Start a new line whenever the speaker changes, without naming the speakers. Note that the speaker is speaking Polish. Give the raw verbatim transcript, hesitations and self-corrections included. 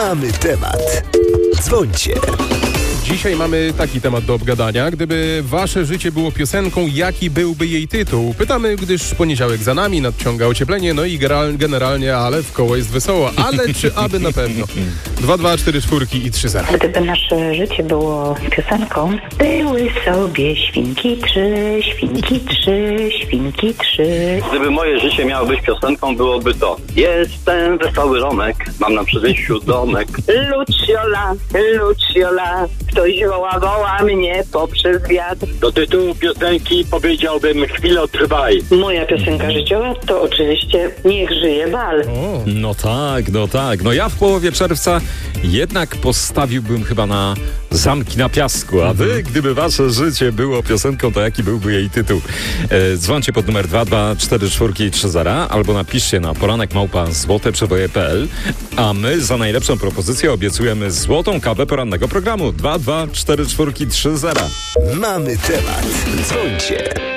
Mamy temat. Dzwońcie.
Dzisiaj mamy taki temat do obgadania. Gdyby wasze życie było piosenką, jaki byłby jej tytuł? Pytamy, gdyż poniedziałek za nami, nadciąga ocieplenie, no i generalnie, ale w koło jest wesoło. Ale czy aby na pewno? dwa dwa cztery cztery i trzy zero.
Gdyby nasze życie było piosenką, były sobie świnki trzy, świnki trzy, świnki trzy.
Gdyby moje życie miało być piosenką, byłoby to: jestem wesoły Romek, mam na przedwejściu domek.
Luciola, Luciola, ktoś woła, woła mnie poprzez wiatr.
Do tytułu piosenki powiedziałbym: chwilę trwaj.
Moja piosenka życiowa to oczywiście Niech żyje bal.
No tak, no tak. No ja w połowie czerwca jednak postawiłbym chyba na Zamki na piasku. A wy, gdyby wasze życie było piosenką, to jaki byłby jej tytuł? E, dzwońcie pod numer dwa dwa cztery cztery trzy zero albo napiszcie na poranek małpa złote przeboje kropka p l, a my za najlepszą propozycję obiecujemy złotą kawę porannego programu. dwa dwa cztery cztery trzy zero.
Mamy temat. Dzwońcie.